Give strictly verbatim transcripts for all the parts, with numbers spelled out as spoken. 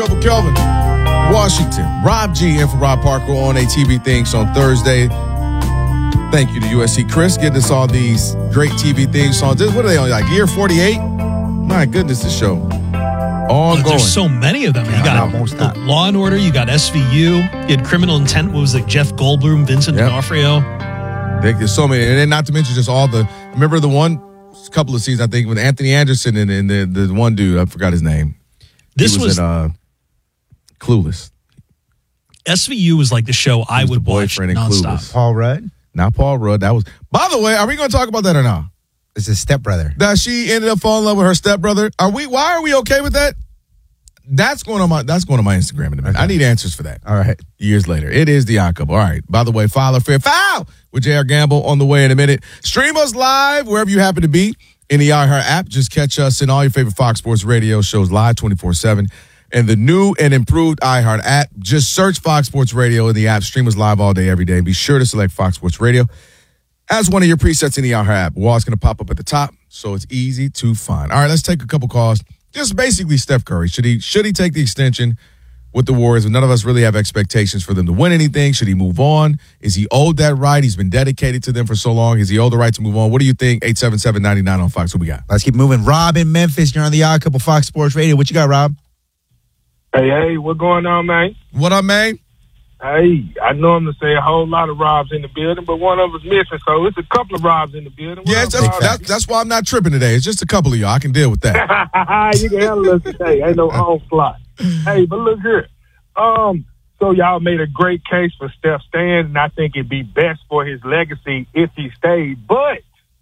couple, Kelvin Washington. Rob G in for Rob Parker on A T V Things on Thursday. Thank you to U S C Chris getting us all these great T V theme songs. What are they on, like year forty-eight? My goodness, this show. Ongoing. There's so many of them. You got the Law and Order, you got S V U, you had Criminal Intent, what was it, Jeff Goldblum, Vincent yep. D'Onofrio. There's so many. And then not to mention just all the, remember the one couple of seasons, I think, with Anthony Anderson and, and the, the one dude, I forgot his name. This he was, was in, uh, Clueless. S V U was like the show I would watch nonstop. Paul Rudd? Not Paul Rudd. That was. By the way, are we going to talk about that or not? It's his stepbrother. That she ended up falling in love with her stepbrother. Are we? Why are we okay with that? That's going on my. That's going on my Instagram in a minute. Okay. I need answers for that. All right. Years later, it is the Odd Couple. All right. By the way, file or fair foul with J R Gamble on the way in a minute. Stream us live wherever you happen to be in the iHeart app. Just catch us in all your favorite Fox Sports Radio shows live twenty-four seven. And the new and improved iHeart app. Just search Fox Sports Radio in the app. Stream us live all day, every day. Be sure to select Fox Sports Radio as one of your presets in the iHeart app. Wall's going to pop up at the top, so it's easy to find. All right, let's take a couple calls. Just basically Steph Curry. Should he should he take the extension with the Warriors? None of us really have expectations for them to win anything. Should he move on? Is he owed that right? He's been dedicated to them for so long. Is he owed the right to move on? What do you think? eight seven seven, nine nine on Fox. What we got? Let's keep moving. Rob in Memphis. You're on the Odd Couple Fox Sports Radio. What you got, Rob? Hey, hey, what's going on, man? What up, man? Hey, I normally say a whole lot of Robs in the building, but one of us missing, so it's a couple of Robs in the building. Yeah, that's, that's, that's why I'm not tripping today. It's just a couple of y'all. I can deal with that. You can handle us today. Ain't no onslaught. Hey, but look here. Um, so y'all made a great case for Steph staying, and I think it'd be best for his legacy if he stayed, but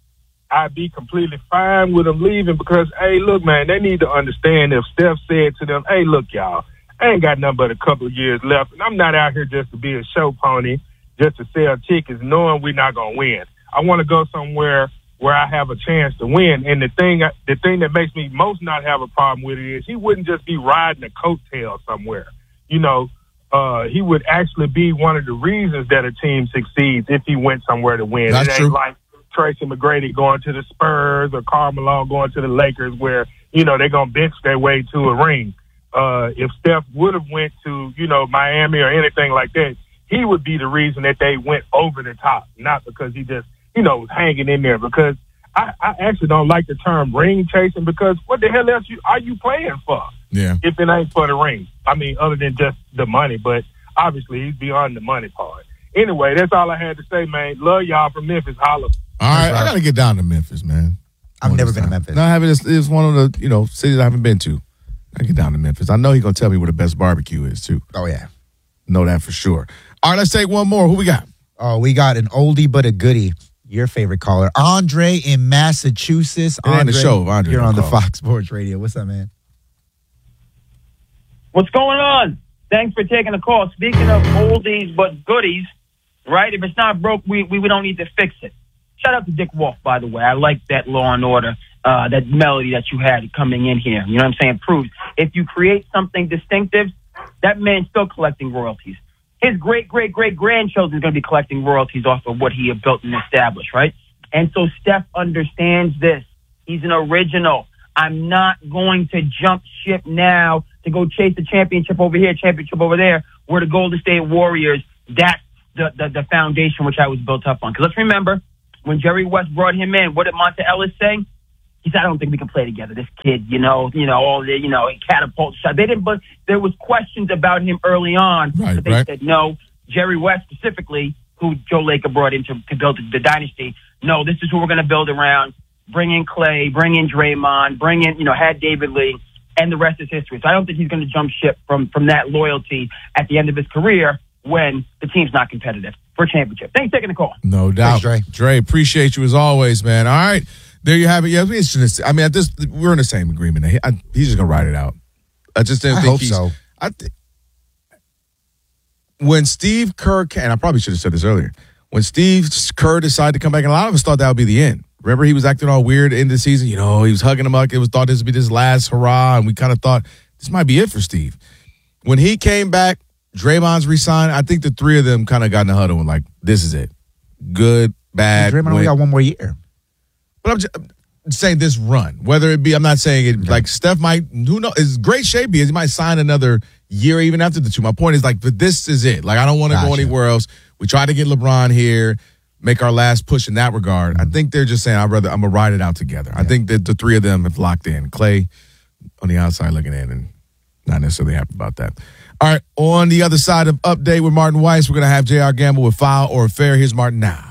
I'd be completely fine with him leaving because, hey, look, man, they need to understand if Steph said to them, hey, look, y'all, I ain't got nothing but a couple of years left, and I'm not out here just to be a show pony, just to sell tickets, knowing we're not going to win. I want to go somewhere where I have a chance to win. And the thing the thing that makes me most not have a problem with it is he wouldn't just be riding a coattail somewhere. You know, uh, he would actually be one of the reasons that a team succeeds if he went somewhere to win. That's it ain't true. like Tracy McGrady going to the Spurs or Karl Malone going to the Lakers where, you know, they're going to bench their way to a ring. Uh, if Steph would have went to, you know, Miami or anything like that, he would be the reason that they went over the top, not because he just, you know, was hanging in there. Because I, I actually don't like the term ring chasing because what the hell else you, are you playing for? Yeah. If it ain't for the ring. I mean, other than just the money, but obviously he's beyond the money part. Anyway, that's all I had to say, man. Love y'all from Memphis. Holla. All right, I got to get down to Memphis, man. I've never been to Memphis. No, I haven't. It's, it's one of the, you know, cities I haven't been to. I get down to Memphis. I know he's going to tell me where the best barbecue is, too. Oh, yeah. Know that for sure. All right, let's take one more. Who we got? Oh, we got an oldie but a goodie. Your favorite caller, Andre in Massachusetts. It ain't the show, Andre. You're on the Fox Sports Radio. What's up, man? What's going on? Thanks for taking the call. Speaking of oldies but goodies, right? If it's not broke, we, we, we don't need to fix it. Shout out to Dick Wolf, by the way. I like that Law and Order, uh, that melody that you had coming in here. You know what I'm saying? Proves if you create something distinctive, that man's still collecting royalties. His great, great, great grandchildren are going to be collecting royalties off of what he had built and established, right? And so Steph understands this. He's an original. I'm not going to jump ship now to go chase the championship over here, championship over there, where the Golden State Warriors, that's the, the, the foundation which I was built up on. Because let's remember, when Jerry West brought him in, what did Monta Ellis say? He said, I don't think we can play together. This kid, you know, you know, all the, you know, catapult shot. They didn't, but there was questions about him early on. Right, but they right. said, no, Jerry West specifically, who Joe Laker brought in to, to build the, the dynasty. No, this is who we're going to build around. Bring in Clay, bring in Draymond, bring in, you know, had David Lee, and the rest is history. So I don't think he's going to jump ship from, from that loyalty at the end of his career when the team's not competitive for a championship. Thanks for taking the call. No doubt. Thanks, Dre. Dre, appreciate you as always, man. All right. There you have it. Yeah, it's just, I mean, at this, we're in the same agreement. I, I, he's just going to ride it out. I just didn't I think hope he's. so. I th- when Steve Kerr, and I probably should have said this earlier, when Steve Kerr decided to come back, and a lot of us thought that would be the end. Remember, he was acting all weird in the season. You know, he was hugging him up. It was thought this would be his last hurrah, and we kind of thought this might be it for Steve. When he came back, Draymond's re-signed. I think the three of them kind of got in the huddle and like, this is it. Good, bad. Draymond only got one more year. But I'm just, saying this run, whether it be, I'm not saying it, like Steph might, who knows, is great shape he is. He might sign another year even after the two. My point is like, but this is it. Like, I don't want to Gotcha. go anywhere else. We tried to get LeBron here, make our last push in that regard. Mm-hmm. I think they're just saying, I'd rather, I'm going to ride it out together. Yeah. I think that the three of them have locked in. Clay on the outside looking in and not necessarily happy about that. All right, on the other side of Update with Martin Weiss, we're going to have J R Gamble with Foul or Fair. Here's Martin now.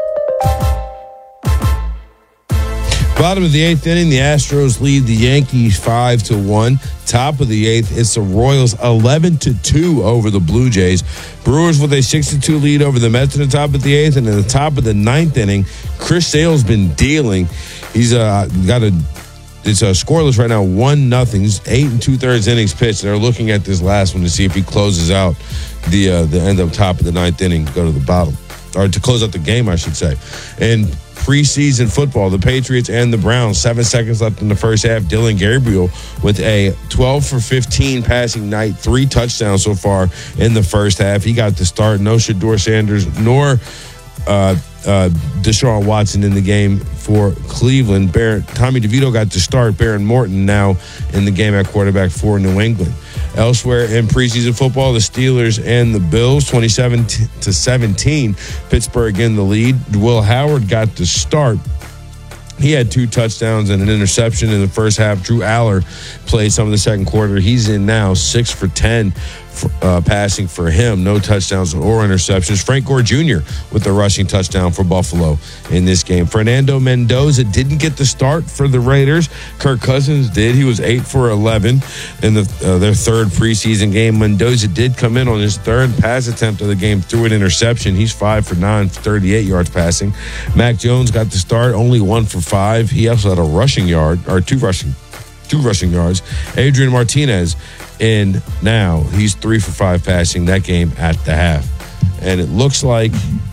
Bottom of the eighth inning, the Astros lead the Yankees five to one. Top of the eighth, it's the Royals eleven to two over the Blue Jays. Brewers with a six to two lead over the Mets in the top of the eighth. And in the top of the ninth inning, Chris Sale's been dealing. He's uh, got a It's uh, scoreless right now, one nothing. He's eight and two thirds innings pitched. They're looking at this last one to see if he closes out the uh, the end of top of the ninth inning, to go to the bottom, or to close out the game, I should say. And preseason football, the Patriots and the Browns, seven seconds left in the first half. Dylan Gabriel with a twelve for fifteen passing night, three touchdowns so far in the first half. He got the start. No Shedeur Sanders nor uh, uh, Deshaun Watson in the game for Cleveland. Baron, Tommy DeVito got to start. Baron Morton now in the game at quarterback for New England. Elsewhere in preseason football, the Steelers and the Bills, twenty-seven to seventeen. Pittsburgh in the lead. Will Howard got the start. He had two touchdowns and an interception in the first half. Drew Aller played some of the second quarter. He's in now, six for ten for, uh, passing for him. No touchdowns or interceptions. Frank Gore Junior with the rushing touchdown for Buffalo in this game. Fernando Mendoza didn't get the start for the Raiders. Kirk Cousins did. He was eight for eleven in the, uh, their third preseason game. Mendoza did come in on his third pass attempt of the game through an interception. He's five for nine for thirty-eight yards passing. Mac Jones got the start, only one for five. He also had a rushing yard, or two rushing, two rushing yards. Adrian Martinez in now. He's three for five passing that game at the half. And it looks like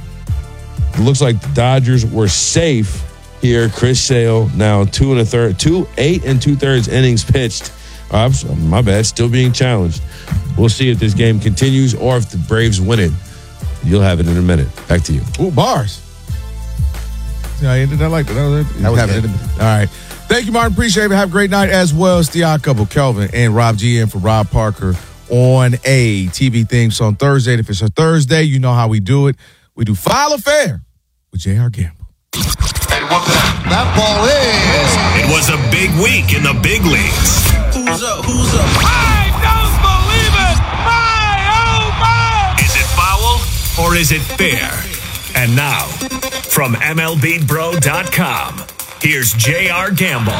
it looks like the Dodgers were safe here. Chris Sale now two and a third, two, eight and two thirds innings pitched. Uh, my bad, still being challenged. We'll see if this game continues or if the Braves win it. You'll have it in a minute. Back to you. Ooh, bars. Yeah, I ended that like that. That was good. All right. Thank you, Martin. Appreciate it. Have a great night as well. It's the Odd Couple, Kelvin and Rob G in for Rob Parker on a T V theme song Thursday. If it's a Thursday, you know how we do it. We do Foul or Fair with J R Gamble. That ball is. It was a big week in the big leagues. Who's up? Who's up? I don't believe it! My, oh my! Is it foul or is it fair? And now, from M L B Bro dot com, here's J R Gamble.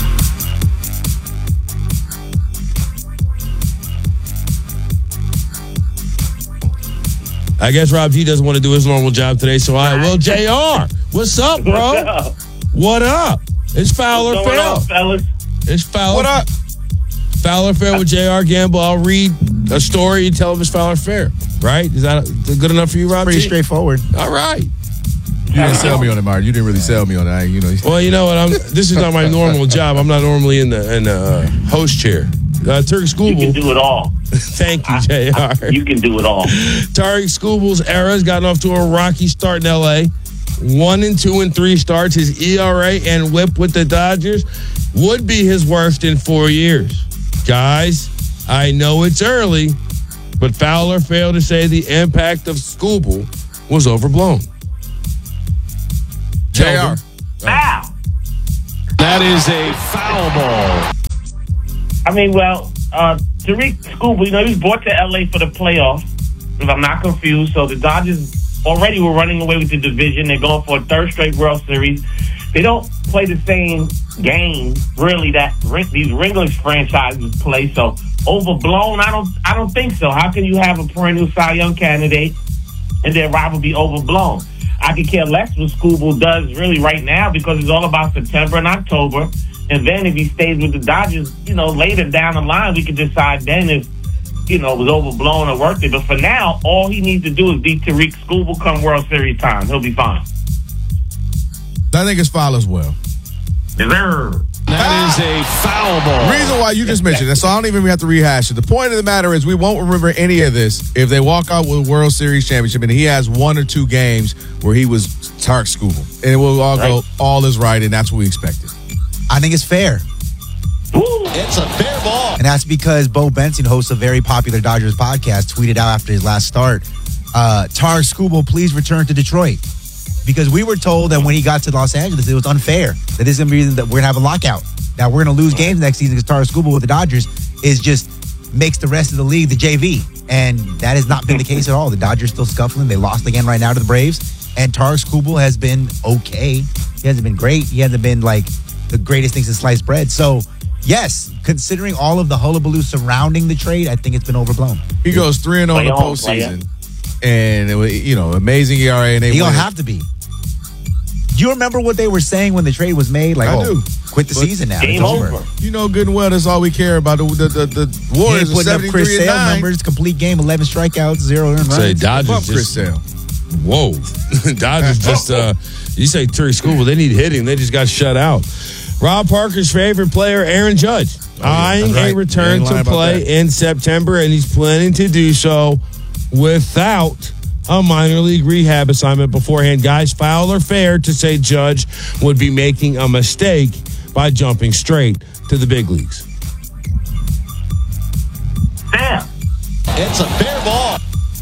I guess Rob G doesn't want to do his normal job today, so I will. J R, what's up, bro? What's up? What up? It's Foul or Fair. On, fellas? It's Foul. What up? Foul or Fair with J R Gamble. I'll read a story. You tell him it's Foul or Fair. Right? Is that good enough for you, Rob Pretty G? straightforward. All right. You didn't sell me on it, Martin. You didn't really sell me on that. You know. Well, you know what? I'm. This is not my normal job. I'm not normally in the in the uh, host chair. Uh, Tariq You Skubal. can do it all. Thank you, J R. You can do it all. Tariq Skubal's era has gotten off to a rocky start in L A. One and two and three starts. His E R A and whip with the Dodgers would be his worst in four years. Guys, I know it's early, but Fowler failed to say the impact of Skubal was overblown. J R. Foul. That is a foul ball. I mean, well, uh, Tariq Skubal, you know, he was brought to L A for the playoffs, if I'm not confused. So the Dodgers already were running away with the division. They're going for a third straight World Series. They don't play the same game, really, that these English franchises play. So overblown, I don't, I don't think so. How can you have a perennial Cy Young candidate and their rival be overblown? I could care less what Skubal does really right now because it's all about September and October. And then if he stays with the Dodgers, you know, later down the line, we can decide then if, you know, it was overblown or worth it. But for now, all he needs to do is beat Tariq Skubal come World Series time. He'll be fine. I think it's foul as well. Yes, sir. That is a foul ball. Reason why you just mentioned it, so I don't even have to rehash it. The point of the matter is we won't remember any of this if they walk out with a World Series championship and he has one or two games where he was Tariq Skubal. And we'll all go, Right. all is right, and that's what we expected. I think it's fair. It's a fair ball. And that's because Bo Benson, host of a very popular Dodgers podcast, tweeted out after his last start, uh, Tarik Skubal, please return to Detroit. Because we were told that when he got to Los Angeles, it was unfair. That this is going to be that we're going to have a lockout. That we're going to lose games next season because Tarik Skubal with the Dodgers is just makes the rest of the league the J V. And that has not been the case at all. The Dodgers still scuffling. They lost again right now to the Braves. And Tarik Skubal has been okay. He hasn't been great. He hasn't been like the greatest thing since sliced bread. So, yes, considering all of the hullabaloo surrounding the trade, I think it's been overblown. He goes three and zero in the postseason, and it was, you know, amazing E R A. And they he don't have to be. Do you remember what they were saying when the trade was made? Like, I oh, do. Quit the But season now. Game It's over. over. You know good and well that's all we care about. The the the, the Warriors He are ain't putting up Chris seventy-three and Sale nine. numbers, complete game, eleven strikeouts, zero earned runs. Say Dodgers Bump Chris just Sale. whoa. Dodgers just uh you say Tarik Skubal, they need hitting. They just got shut out. Rob Parker's favorite player, Aaron Judge, eyeing That's right. a return You ain't lying to about play that. in September, and he's planning to do so without a minor league rehab assignment beforehand. Guys, foul or fair to say Judge would be making a mistake by jumping straight to the big leagues? Damn. It's a fair ball.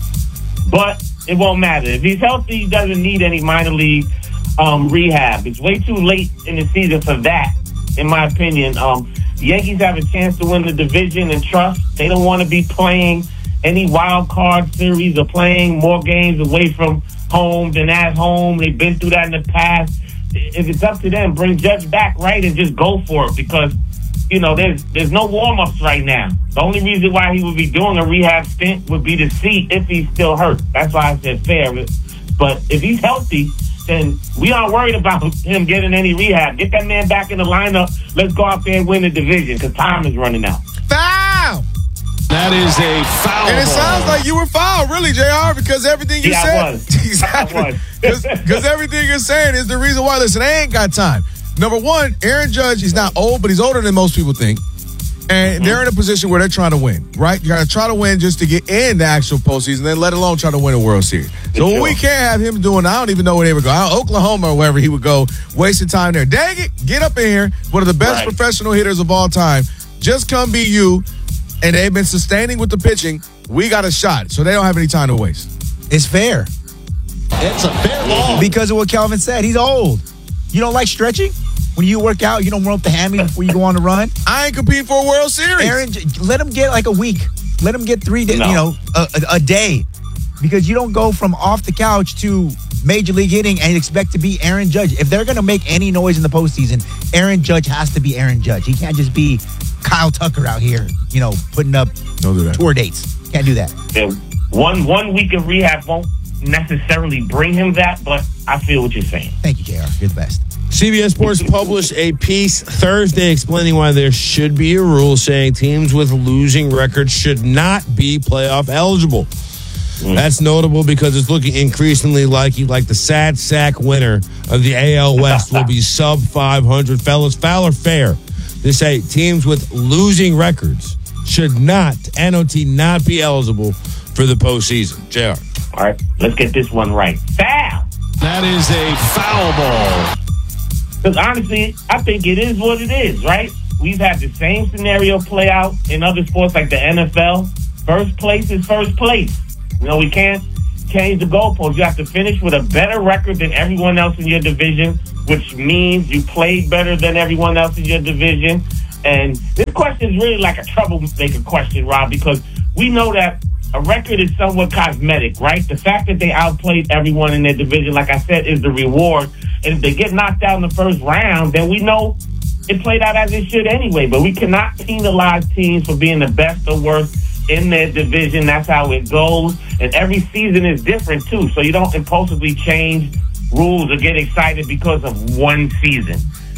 But it won't matter. If he's healthy, he doesn't need any minor league um, rehab. It's way too late in the season for that, in my opinion. Um, the Yankees have a chance to win the division and trust. They don't want to be playing any wild card series or playing more games away from home than at home. They've been through that in the past. If it's up to them, bring Judge back, right, and just go for it because, you know, there's there's no warm-ups right now. The only reason why he would be doing a rehab stint would be to see if he's still hurt. That's why I said fair. But if he's healthy, then we aren't worried about him getting any rehab. Get that man back in the lineup. Let's go out there and win the division because time is running out. Foul! That is a foul And it ball. sounds like you were fouled, really, J R, because everything you Yeah, I said. was. Exactly. I was. Because everything you're saying is the reason why. Listen, they ain't got time. Number one, Aaron Judge, he's not old, but he's older than most people think. And Mm-hmm. they're in a position where they're trying to win, right? You got to try to win just to get in the actual postseason, then let alone try to win a World Series. So Sure. we can't have him doing, I don't even know where they would go. I don't- Oklahoma or wherever he would go, wasting time there. Dang it, get up in here. One of the best Right. professional hitters of all time. Just come be you. And they've been sustaining with the pitching. We got a shot, so they don't have any time to waste. It's fair. It's a fair ball. Because of what Calvin said. He's old. You don't like stretching? When you work out, you don't warm up the hammy before you go on the run? I ain't competing for a World Series. Aaron, let him get like a week. Let him get three days, No. you know, a, a, a day. Because you don't go from off the couch to major league hitting and expect to be Aaron Judge. If they're going to make any noise in the postseason, Aaron Judge has to be Aaron Judge. He can't just be Kyle Tucker out here, you know, putting up Don't do that. tour dates. Can't do that. Yeah, one one week of rehab won't necessarily bring him that, but I feel what you're saying. Thank you, J R. You're the best. C B S Sports published a piece Thursday explaining why there should be a rule saying teams with losing records should not be playoff eligible. That's notable because it's looking increasingly like like the sad sack winner of the A L West will be sub five hundred. Fellas, foul or fair? They say teams with losing records should not, N O T, not be eligible for the postseason. J R. All right, let's get this one right. Foul! That is a foul ball. Because honestly, I think it is what it is, right? We've had the same scenario play out in other sports like the N F L. First place is first place. You know, we can't change the goalposts. You have to finish with a better record than everyone else in your division, which means you played better than everyone else in your division. And this question is really like a troublemaker question, Rob, because we know that a record is somewhat cosmetic, right? The fact that they outplayed everyone in their division, like I said, is the reward. And if they get knocked out in the first round, then we know it played out as it should anyway. But we cannot penalize teams for being the best or worst in their division. That's how it goes. And every season is different, too. So you don't impulsively change rules or get excited because of one season.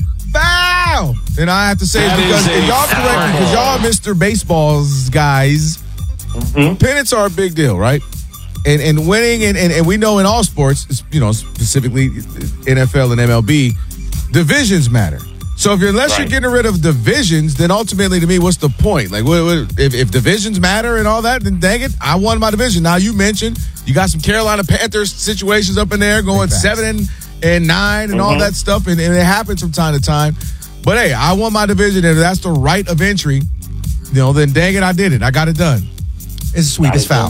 Foul! And I have to say, That because is a if y'all foul correct me, because ball. y'all are Mister Baseball's guys, Mm-hmm. pennants are a big deal, right? And and winning, and, and, and we know in all sports, you know, specifically N F L and M L B, divisions matter. So if you're, unless Right. you're getting rid of divisions, then ultimately to me, what's the point? Like, what, what, if, if divisions matter and all that, then dang it, I won my division. Now you mentioned you got some Carolina Panthers situations up in there going Big facts. seven and, and nine and all Mhm. that stuff, and, and it happens from time to time. But hey, I won my division, and if that's the right of entry, you know, then dang it, I did it. I got it done. It's a sweep. It's foul.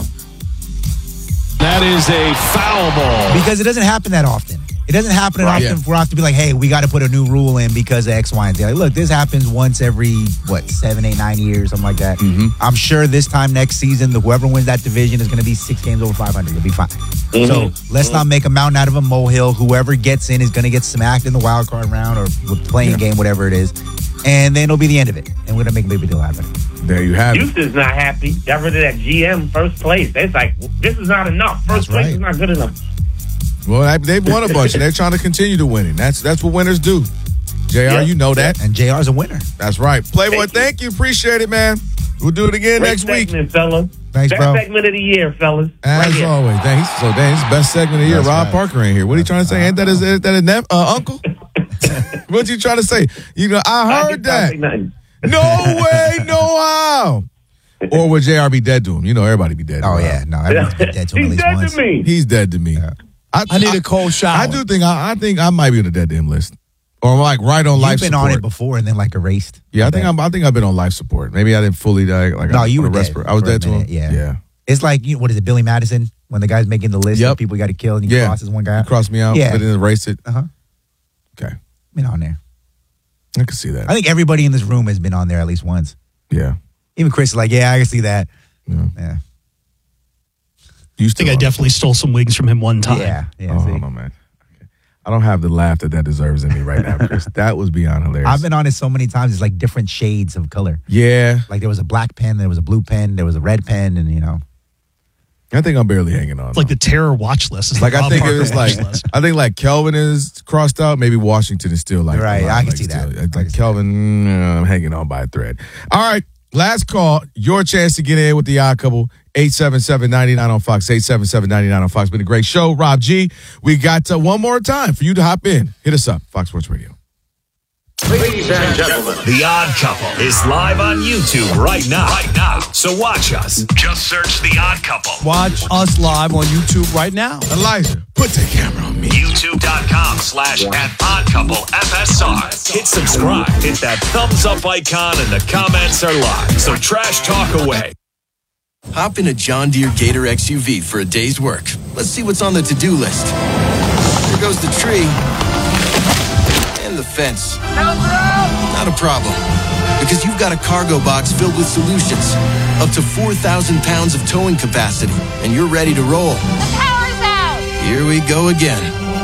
That is a foul ball. Because it doesn't happen that often. It doesn't happen Right. often Yeah. for us to be like, hey, we got to put a new rule in because of X, Y, and Z. Like, look, this happens once every, what, seven, eight, nine years, something like that. Mm-hmm. I'm sure this time next season, the whoever wins that division is going to be six games over five hundred. It'll be fine. Mm-hmm. So let's not make a mountain out of a molehill. Whoever gets in is going to get smacked in the wild card round or the playing Yeah. game, whatever it is. And then it'll be the end of it. And we're going to make a big deal out of it. There you have it. Houston's not happy. Got rid of that G M first place. It's like, this is not enough. First That's place right. is not good enough. Well, I- they've won a bunch, and they're trying to continue to winning. That's that's what winners do. J R, Yeah. you know that. And J R's a winner. That's right. Playboy, Thank you. thank you. Appreciate it, man. We'll do it again Great next week. segment, fellas. Thanks, Best bro. segment of the year, fellas. As Right here. always. Dang, he's, so, dang, it's the best segment of the year. That's Rob right. Parker ain't here. What are you trying to say? Ain't that his, is that his nep- uh, uncle? What you trying to say? You know, I heard that. Nothing. No way, no how. Or would J R be dead to him? You know, everybody be dead to Oh, him. yeah. No, everyone's been dead to him at He's least dead once. to me. He's dead to me. I, I need a cold shower. I do think I, I think I might be on the dead to him list, or I'm like right on You've life been support. on it before and then like erased. Yeah, I think I'm. I think I've been on life support. Maybe I didn't fully die. Like No, I, you on were a dead respir- I was for a dead to him. minute, yeah. yeah. It's like, you know, what is it, Billy Madison? When the guy's making the list Yep. of people got to kill and he Yeah. crosses one guy. You crossed me out, Yeah. but then erased it. Uh-huh. Okay, Been on there. I can see that. I think everybody in this room has been on there at least once. yeah, Even Chris is like, yeah, I can see that. yeah. Yeah. You I still think I are. definitely stole some wings from him one time. Yeah. Yeah. Oh, see. hold on, man. Okay. I don't have the laugh that that deserves in me right now, Chris. That was beyond hilarious. I've been on it so many times. It's like different shades of color. yeah, Like there was a black pen, there was a blue pen, there was a red pen, and you know. I think I'm barely hanging on. It's like though. the terror watch list. Is Like the I Rob think Parker it was watch like list. I think like Kelvin is crossed out. Maybe Washington is still like Right, alive, I can like, see that. still- I can Like see Kelvin, mm, I'm hanging on by a thread. All right, last call. Your chance to get in with the Odd Couple. eight seven seven, nine nine on Fox. eight seven seven, nine nine on Fox. Been a great show, Rob G. We got uh, one more time for you to hop in. Hit us up, Fox Sports Radio. Ladies and gentlemen, The Odd Couple is live on YouTube right now. Right now. So watch us. Just search The Odd Couple. Watch us live on YouTube right now. Elijah, put the camera on me. YouTube.com slash at Odd Couple F S R. Hit subscribe. Hit that thumbs up icon and the comments are live. So trash talk away. Hop in a John Deere Gator X U V for a day's work. Let's see what's on the to-do list. There goes the tree. And the fence. Not a problem. Because you've got a cargo box filled with solutions. Up to four thousand pounds of towing capacity. And you're ready to roll. The power's out! Here we go again.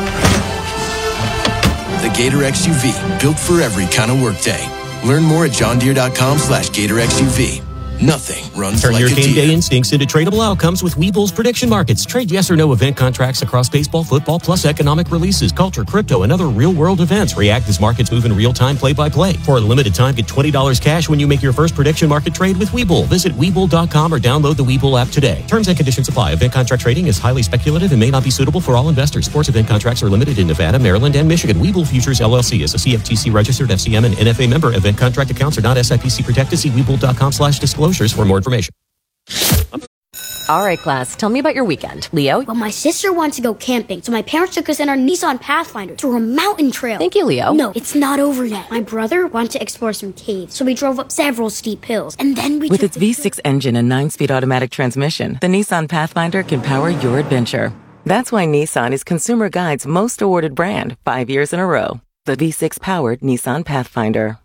The Gator X U V. Built for every kind of workday. Learn more at johndeere.com slash Gator X U V. Nothing runs Turn like your a game Deere. day instincts into tradable outcomes with Webull's prediction markets. Trade yes or no event contracts across baseball, football, plus economic releases, culture, crypto, and other real-world events. React as markets move in real time, play-by-play. For a limited time, get twenty dollars cash when you make your first prediction market trade with Webull. Visit Webull dot com or download the Webull app today. Terms and conditions apply. Event contract trading is highly speculative and may not be suitable for all investors. Sports event contracts are limited in Nevada, Maryland, and Michigan. Webull Futures, L L C is a C F T C-registered F C M and N F A member. Event contract accounts are not S I P C protected. See Webull dot com slash disclosures for more information. All right, class, tell me about your weekend. Leo? Well, my sister wanted to go camping, so my parents took us in our Nissan Pathfinder to a mountain trail. Thank you, Leo. No, it's not over yet. My brother wanted to explore some caves, so we drove up several steep hills, and then we With took its V six engine and nine-speed automatic transmission, the Nissan Pathfinder can power your adventure. That's why Nissan is Consumer Guide's most awarded brand five years in a row. The V six-powered Nissan Pathfinder.